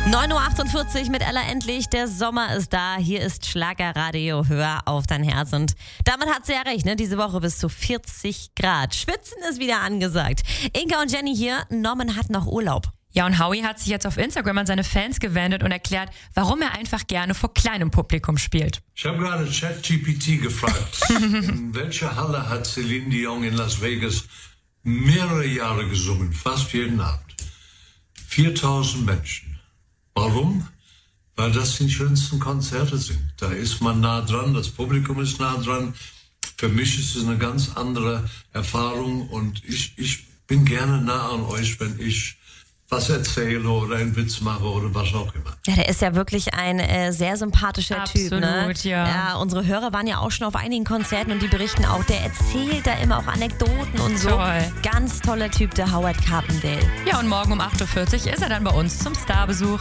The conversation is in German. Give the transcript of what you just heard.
9:48 Uhr mit Ella endlich. Der Sommer ist da. Hier ist Schlagerradio. Hör auf dein Herz. Und damit hat sie ja recht, ne? Diese Woche bis zu 40 Grad. Schwitzen ist wieder angesagt. Inka und Jenny hier. Norman hat noch Urlaub. Ja, und Howie hat sich jetzt auf Instagram an seine Fans gewendet und erklärt, warum er einfach gerne vor kleinem Publikum spielt. Ich habe gerade ChatGPT gefragt, in welcher Halle hat Celine Dion in Las Vegas mehrere Jahre gesungen, fast jeden Abend. 4000 Menschen. Warum? Weil das die schönsten Konzerte sind. Da ist man nah dran, das Publikum ist nah dran. Für mich ist es eine ganz andere Erfahrung und ich bin gerne nah an euch, wenn ich was erzähle oder einen Witz mache oder was auch immer. Ja, der ist ja wirklich ein sehr sympathischer Typ. Ne? Absolut, ja. Unsere Hörer waren ja auch schon auf einigen Konzerten und die berichten auch, der erzählt da immer auch Anekdoten und so. Toll. Ganz toller Typ, der Howard Carpendale. Ja, und morgen um 8:40 Uhr ist er dann bei uns zum Starbesuch.